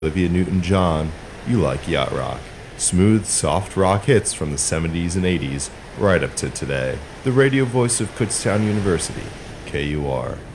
Olivia Newton-John, you like yacht rock. Smooth, soft rock hits from the 70s and 80s, right up to today. The radio voice of Kutztown University, KUR.